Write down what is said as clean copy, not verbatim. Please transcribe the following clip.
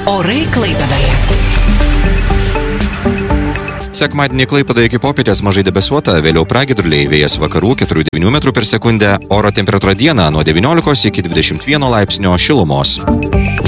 Orai Klaipėdoje. Sekmadienį Klaipėdoje iki popietės mažai debesuota, vėliau pragiedruliai, vėjas vakarų 4–9 metrų per sekundę, oro temperatūra dieną nuo 19 iki 21 laipsnio šilumos.